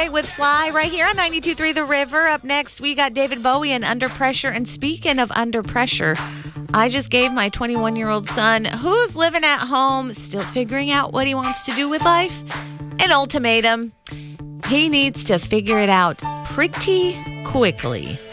Friday with Fly right here on 92.3 The River. Up next, we got David Bowie and Under Pressure. And speaking of under pressure, I just gave my 21-year-old son, who's living at home, still figuring out what he wants to do with life, an ultimatum. He needs to figure it out pretty quickly.